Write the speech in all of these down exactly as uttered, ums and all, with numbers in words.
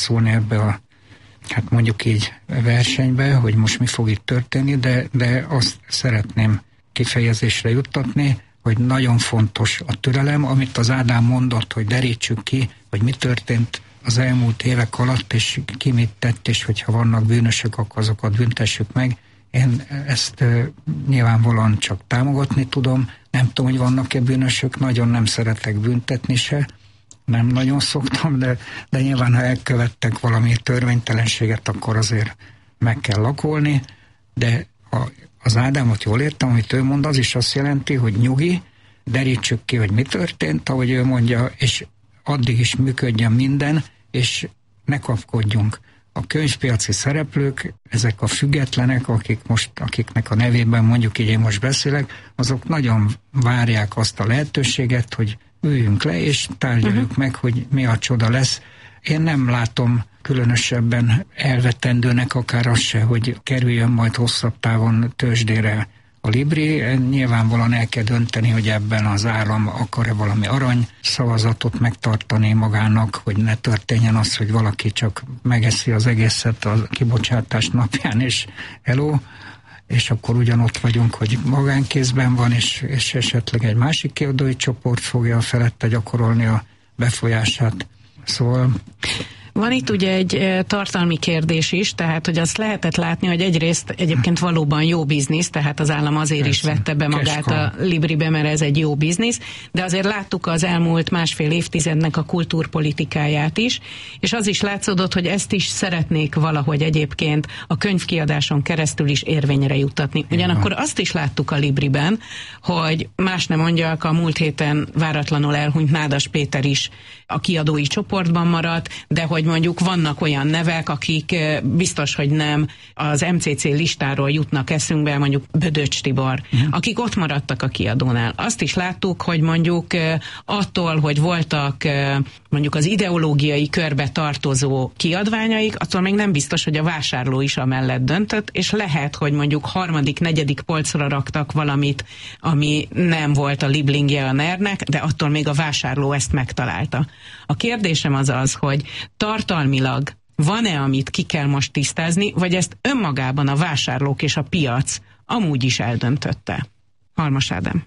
beleszólni ebbe a, hát mondjuk így versenybe, hogy most mi fog itt történni, de, de azt szeretném kifejezésre juttatni, hogy nagyon fontos a türelem, amit az Ádám mondott, hogy derítsük ki, hogy mi történt az elmúlt évek alatt, és ki mit tett, és hogyha vannak bűnösök, akkor azokat büntessük meg. Én ezt e, nyilvánvalóan csak támogatni tudom. Nem tudom, hogy vannak-e bűnösök, nagyon nem szeretek büntetni se. Nem nagyon szoktam, de, de nyilván, ha elkövettek valami törvénytelenséget, akkor azért meg kell lakolni. De a, az Ádámot jól értem, amit ő mond, az is azt jelenti, hogy nyugi, derítsük ki, hogy mi történt, ahogy ő mondja, és addig is működjön minden, és ne kapkodjunk. A könyvpiaci szereplők, ezek a függetlenek, akik most, akiknek a nevében mondjuk így én most beszélek, azok nagyon várják azt a lehetőséget, hogy üljünk le, és tárgyaljuk uh-huh. meg, hogy mi a csoda lesz. Én nem látom különösebben elvetendőnek akár az se, hogy kerüljön majd hosszabb távon tőzsdére a Libri. Nyilvánvalóan el kell dönteni, hogy ebben az állam akar-e valami arany szavazatot megtartani magának, hogy ne történjen az, hogy valaki csak megeszi az egészet a kibocsátás napján, és hello, és akkor ugyanott vagyunk, hogy magánkézben van, és, és esetleg egy másik kiadói csoport fogja felette gyakorolni a befolyását. Szóval... Van itt ugye egy tartalmi kérdés is, tehát hogy azt lehetett látni, hogy egyrészt egyébként valóban jó biznisz, tehát az állam azért Persze. is vette be magát Keska. a Libribe, mert ez egy jó biznisz, de azért láttuk az elmúlt másfél évtizednek a kultúrpolitikáját is, és az is látszódott, hogy ezt is szeretnék valahogy egyébként a könyvkiadáson keresztül is érvényre juttatni. Ugyanakkor azt is láttuk a Libriben, hogy más nem mondjak, a múlt héten váratlanul elhunyt Nádas Péter is a kiadói csoportban maradt, de hogy mondjuk vannak olyan nevek, akik biztos, hogy nem az em cé cé listáról jutnak eszünkbe, mondjuk Bödöcs Tibor, uh-huh. akik ott maradtak a kiadónál. Azt is láttuk, hogy mondjuk attól, hogy voltak mondjuk az ideológiai körbe tartozó kiadványaik, attól még nem biztos, hogy a vásárló is amellett döntött, és lehet, hogy mondjuk harmadik, negyedik polcra raktak valamit, ami nem volt a liblingje a nernek, de attól még a vásárló ezt megtalálta. A kérdésem az az, hogy tartalmilag van-e, amit ki kell most tisztázni, vagy ezt önmagában a vásárlók és a piac amúgy is eldöntötte? Halmos Ádám.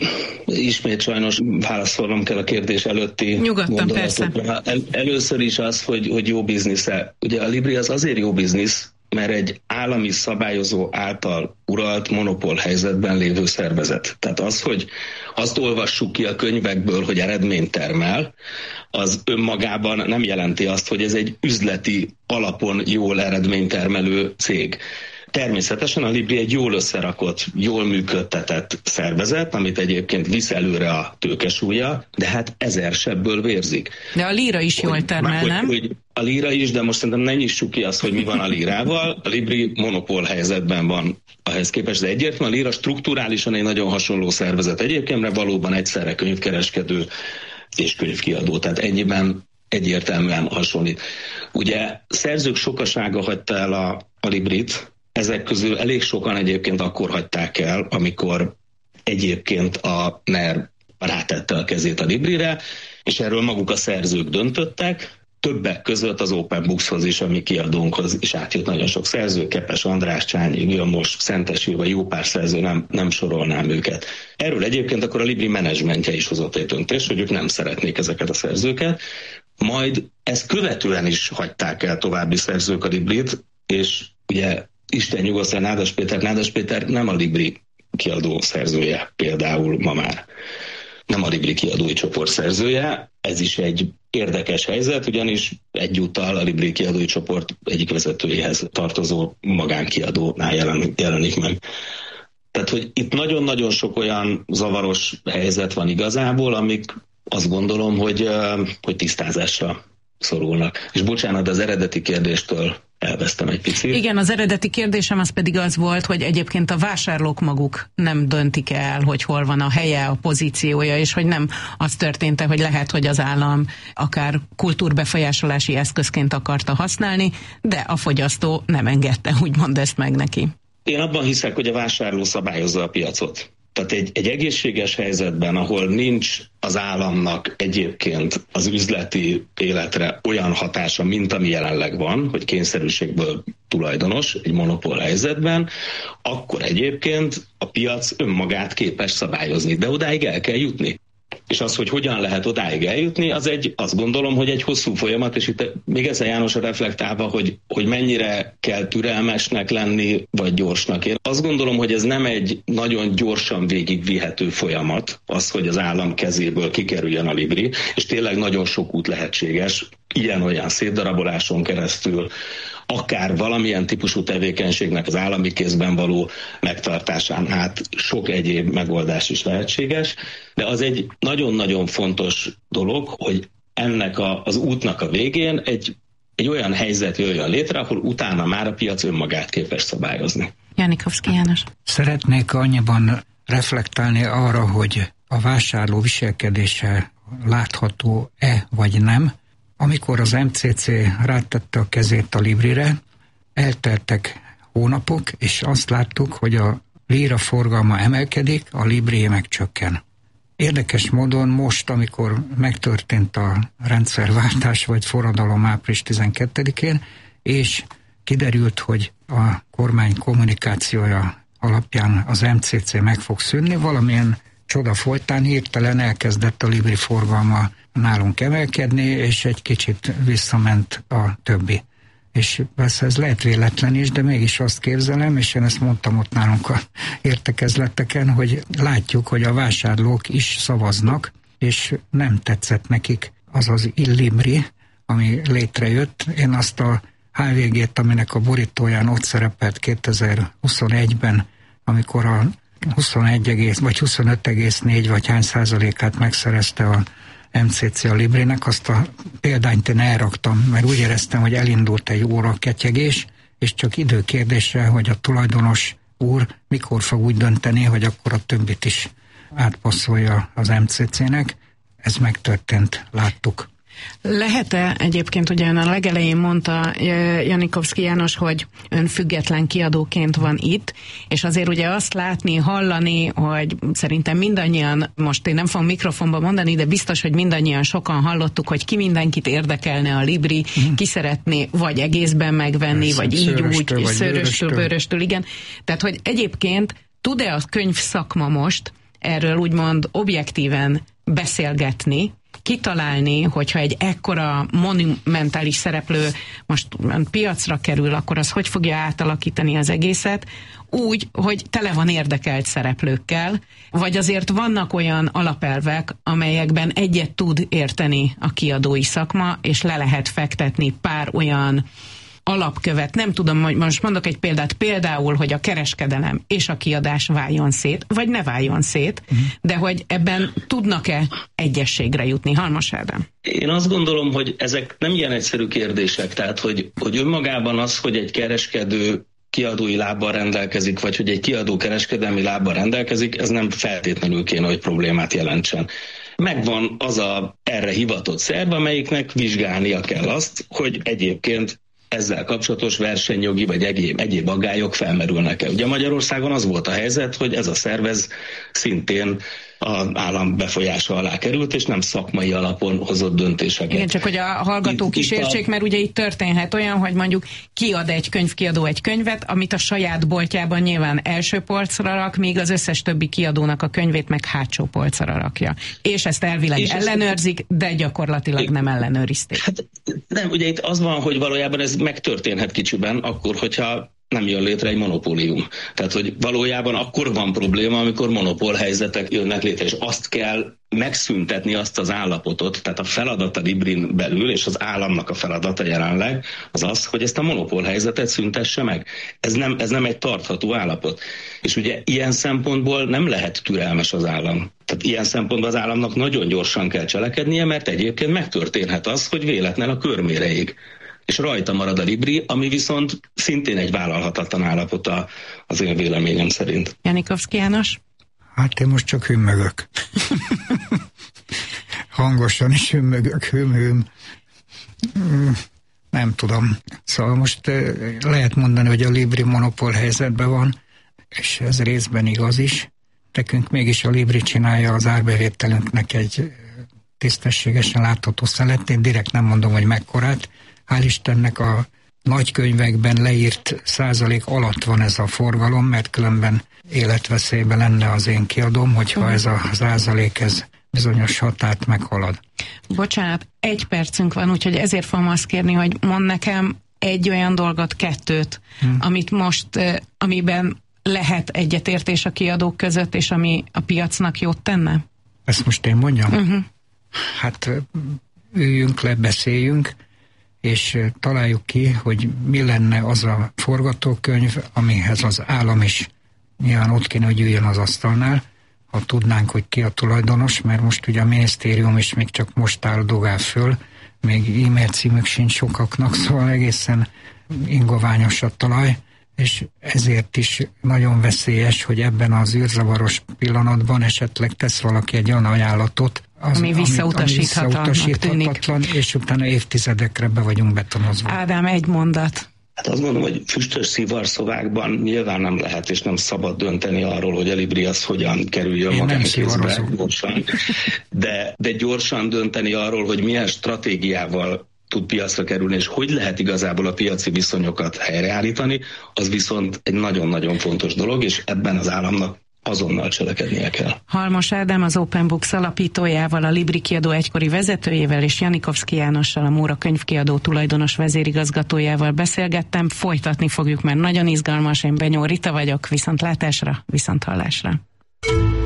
Ismét sajnos válaszolnom kell a kérdés előtti Nyugodtan, persze. El, először is az, hogy, hogy jó biznisze. Ugye a Libri az azért jó biznisz, mert egy állami szabályozó által uralt monopól helyzetben lévő szervezet. Tehát az, hogy azt olvassuk ki a könyvekből, hogy eredményt termel, az önmagában nem jelenti azt, hogy ez egy üzleti alapon jól eredménytermelő cég. Természetesen a Libri egy jól összerakott, jól működtetett szervezet, amit egyébként visz előre a tőkesúlya, de hát ezer sebből vérzik. De a Líra is jól termel, hogy, nem? Hogy a Líra is, de most szerintem ne nyissuk ki azt, hogy mi van a Lírával. A Libri monopól helyzetben van ahhez képest, de egyértelműen a Líra strukturálisan egy nagyon hasonló szervezet egyébként, mert valóban egyszerre könyvkereskedő és könyvkiadó, tehát ennyiben egyértelműen hasonlít. Ugye szerzők sokasága hagyta el a, a Librit, ezek közül elég sokan egyébként akkor hagyták el, amikor egyébként a NER rátette a kezét a Librire, és erről maguk a szerzők döntöttek, többek között az Open Bookshoz is, a mi kiadónkhoz is átjött nagyon sok szerző, Kepes András, Csányi Vilmos, Szentesi, vagy jó pár szerző, nem, nem sorolnám őket. Erről egyébként akkor a Libri menedzsmentje is hozott egy döntést, hogy ők nem szeretnék ezeket a szerzőket, majd ezt követően is hagyták el további szerzők a Librit, és ugye Isten nyugosztal Nádas Péter, Nádas Péter nem a Libri kiadó szerzője például ma már. Nem a Libri kiadói csoport szerzője, ez is egy érdekes helyzet, ugyanis egyúttal a Libri kiadói csoport egyik vezetőjéhez tartozó magánkiadónál jelenik, jelenik meg. Tehát, hogy itt nagyon-nagyon sok olyan zavaros helyzet van igazából, amik azt gondolom, hogy, hogy tisztázásra szorulnak. És bocsánat, az eredeti kérdéstől elvesztem egy picit. Igen, az eredeti kérdésem az pedig az volt, hogy egyébként a vásárlók maguk nem döntik el, hogy hol van a helye, a pozíciója, és hogy nem az történt, hogy lehet, hogy az állam akár kultúrbefolyásolási eszközként akarta használni, de a fogyasztó nem engedte, úgymond ezt meg neki. Én abban hiszek, hogy a vásárló szabályozza a piacot. Tehát egy, egy egészséges helyzetben, ahol nincs az államnak egyébként az üzleti életre olyan hatása, mint ami jelenleg van, hogy kényszerűségből tulajdonos egy monopól helyzetben, akkor egyébként a piac önmagát képes szabályozni, de odáig el kell jutni. És az, hogy hogyan lehet odáig eljutni, az egy, azt gondolom, hogy egy hosszú folyamat, és itt még ezzel Jánosra reflektálva, hogy, hogy mennyire kell türelmesnek lenni, vagy gyorsnak. Én azt gondolom, hogy ez nem egy nagyon gyorsan végigvihető folyamat, az, hogy az állam kezéből kikerüljön a Libri, és tényleg nagyon sok út lehetséges, ilyen-olyan szétdaraboláson keresztül, akár valamilyen típusú tevékenységnek az állami kézben való megtartásán át sok egyéb megoldás is lehetséges, de az egy nagyon-nagyon fontos dolog, hogy ennek a, az útnak a végén egy, egy olyan helyzet jöjjön létre, ahol utána már a piac önmagát képes szabályozni. Janikovszky János. Szeretnék annyiban reflektálni arra, hogy a vásárló viselkedése látható-e vagy nem. Amikor az em cé cé rátette a kezét a Librire, elteltek hónapok, és azt láttuk, hogy a líra forgalma emelkedik, a Libri meg csökken. Érdekes módon most, amikor megtörtént a rendszerváltás vagy forradalom április tizenkettedikén, és kiderült, hogy a kormány kommunikációja alapján az em cé cé meg fog szűnni, valamilyen csoda folytán hirtelen elkezdett a Libri forgalma nálunk emelkedni, és egy kicsit visszament a többi. És persze ez lehet véletlen is, de mégis azt képzelem, és én ezt mondtam ott nálunk a értekezleteken, hogy látjuk, hogy a vásárlók is szavaznak, és nem tetszett nekik az az Libri, ami létrejött. Én azt a há vé gét, aminek a borítóján ott szerepelt kétezer-huszonegyben, amikor a huszonegy vagy huszonöt egész négy vagy hány százalékát megszerezte a em cé cé a Librinek, azt a példányt én elraktam, mert úgy éreztem, hogy elindult egy óra ketyegés, és csak időkérdésre, hogy a tulajdonos úr mikor fog úgy dönteni, hogy akkor a többit is átpasszolja az em cé cének. Ez megtörtént, láttuk. Lehet-e egyébként, ugye ön a legelején mondta Janikovszky János, hogy ön független kiadóként van itt, és azért ugye azt látni, hallani, hogy szerintem mindannyian, most én nem fogom mikrofonba mondani, de biztos, hogy mindannyian sokan hallottuk, hogy ki mindenkit érdekelne a Libri, mm. ki szeretné vagy egészben megvenni, Persze, vagy így úgy, vagy szőröstől, bőröstől, igen. Tehát, hogy egyébként tud-e a könyv szakma most erről úgymond objektíven beszélgetni, kitalálni, hogyha egy ekkora monumentális szereplő most piacra kerül, akkor az hogy fogja átalakítani az egészet, úgy, hogy tele van érdekelt szereplőkkel, vagy azért vannak olyan alapelvek, amelyekben egyet tud érteni a kiadói szakma, és le lehet fektetni pár olyan alapkövet. Nem tudom, hogy most mondok egy példát, például, hogy a kereskedelem és a kiadás váljon szét, vagy ne váljon szét, uh-huh. de hogy ebben tudnak-e egyességre jutni? Halmos Ádám. Én azt gondolom, hogy ezek nem ilyen egyszerű kérdések, tehát hogy, hogy önmagában az, hogy egy kereskedő kiadói lábbal rendelkezik, vagy hogy egy kiadó kereskedelmi lábbal rendelkezik, ez nem feltétlenül kéne, hogy problémát jelentsen. Megvan az a erre hivatott szerv, amelyiknek vizsgálnia kell azt, hogy egyébként ezzel kapcsolatos versenyjogi vagy egyéb, egyéb aggályok felmerülnek-e. Ugye Magyarországon az volt a helyzet, hogy ez a szervez szintén az állam befolyása alá került, és nem szakmai alapon hozott döntéseket. Igen, csak hogy a hallgatók itt, is értsék, a... mert ugye itt történhet olyan, hogy mondjuk kiad egy könyvkiadó egy könyvet, amit a saját boltjában nyilván első polcra rak, míg az összes többi kiadónak a könyvét meg hátsó polcra rakja. És ezt elvileg és ellenőrzik, ezt... de gyakorlatilag é... nem ellenőrizték. Hát nem, ugye itt az van, hogy valójában ez megtörténhet kicsiben, akkor, hogyha nem jön létre egy monopólium. Tehát, hogy valójában akkor van probléma, amikor monopól helyzetek jönnek létre, és azt kell megszüntetni azt az állapotot, tehát a feladat a Librin belül, és az államnak a feladata jelenleg az az, hogy ezt a monopól helyzetet szüntesse meg. Ez nem, ez nem egy tartható állapot. És ugye ilyen szempontból nem lehet türelmes az állam. Tehát ilyen szempontból az államnak nagyon gyorsan kell cselekednie, mert egyébként megtörténhet az, hogy véletlen a körmére ég. És rajta marad a Libri, ami viszont szintén egy vállalhatatlan állapota az én véleményem szerint. Janikovszky János? Hát én most csak hümmögök. Hangosan is hümmögök, hüm-hüm. Nem tudom. Szóval most lehet mondani, hogy a Libri monopól helyzetben van, és ez részben igaz is, nekünk mégis a Libri csinálja az árbevételünknek egy tisztességesen látható szeletét, direkt nem mondom, hogy mekkorát. Hál' Istennek a nagykönyvekben leírt százalék alatt van ez a forgalom, mert különben életveszélyben lenne az én kiadóm, hogyha uh-huh. ez a százalék ez bizonyos határt meghalad. Bocsánat, egy percünk van, úgyhogy ezért fogom azt kérni, hogy mondd nekem egy olyan dolgot, kettőt, hmm. amit most, amiben lehet egyetértés a kiadók között, és ami a piacnak jót tenne? Ezt most én mondjam? Uh-huh. Hát üljünk le, beszéljünk, és találjuk ki, hogy mi lenne az a forgatókönyv, amihez az állam is nyilván ott kéne, hogy üljön az asztalnál, ha tudnánk, hogy ki a tulajdonos, mert most ugye a minisztérium is még csak most áldogál föl, még e-mail címük sincs sokaknak, szóval egészen ingoványos a talaj, és ezért is nagyon veszélyes, hogy ebben az űrzavaros pillanatban esetleg tesz valaki egy olyan ajánlatot, az, ami visszautasíthatatlan, és utána évtizedekre be vagyunk betonozva. Ádám, egy mondat. Hát azt mondom, hogy füstös szivarszovákban nyilván nem lehet és nem szabad dönteni arról, hogy a Libri az hogyan kerüljön magánkézbe gyorsan. De, de gyorsan dönteni arról, hogy milyen stratégiával tud piacra kerülni, és hogy lehet igazából a piaci viszonyokat helyreállítani, az viszont egy nagyon-nagyon fontos dolog, és ebben az államnak azonnal cselekednie kell. Halmos Ádám, az Open Books alapítójával, a Libri kiadó egykori vezetőjével és Janikovszky Jánossal, a Móra könyvkiadó tulajdonos vezérigazgatójával beszélgettem. Folytatni fogjuk, mert nagyon izgalmas. Én Benyó Rita vagyok. Viszontlátásra, viszonthallásra.